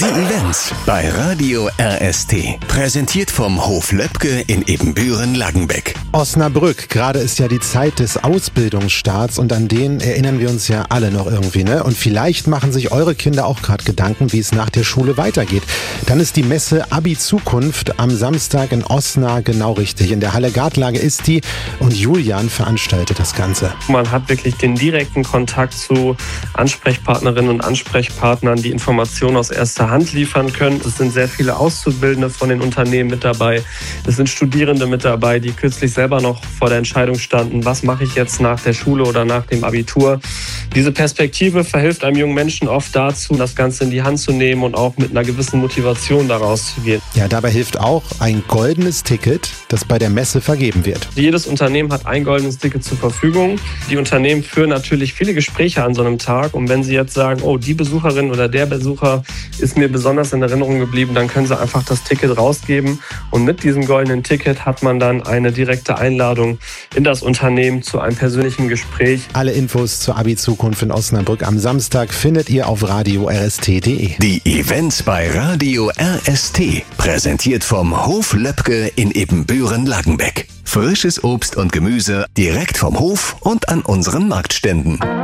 Die Events bei Radio RST. Präsentiert vom Hof Löbke in Ebenbüren-Langenbeck. Osnabrück, gerade ist ja die Zeit des Ausbildungsstarts und an den erinnern wir uns ja alle noch irgendwie, ne? Und vielleicht machen sich eure Kinder auch gerade Gedanken, wie es nach der Schule weitergeht. Dann ist die Messe Abi Zukunft am Samstag in Osnabrück genau richtig. In der Halle Gartlage ist die und Julian veranstaltet das Ganze. Man hat wirklich den direkten Kontakt zu Ansprechpartnerinnen und Ansprechpartnern, die Informationen aus erster Hand liefern können. Es sind sehr viele Auszubildende von den Unternehmen mit dabei. Es sind Studierende mit dabei, die kürzlich selber noch vor der Entscheidung standen, was mache ich jetzt nach der Schule oder nach dem Abitur. Diese Perspektive verhilft einem jungen Menschen oft dazu, das Ganze in die Hand zu nehmen und auch mit einer gewissen Motivation daraus zu gehen. Ja, dabei hilft auch ein goldenes Ticket, das bei der Messe vergeben wird. Jedes Unternehmen hat ein goldenes Ticket zur Verfügung. Die Unternehmen führen natürlich viele Gespräche an so einem Tag und wenn sie jetzt sagen, oh, die Besucherin oder der Besucher ist mir besonders in Erinnerung geblieben, dann können sie einfach das Ticket rausgeben und mit diesem goldenen Ticket hat man dann eine direkte Einladung in das Unternehmen zu einem persönlichen Gespräch. Alle Infos zur Abi-Zukunft in Osnabrück am Samstag findet ihr auf radio-rst.de. Die Events bei Radio RST. Präsentiert vom Hof Löbke in Ebenbüren-Langenbeck. Frisches Obst und Gemüse direkt vom Hof und an unseren Marktständen.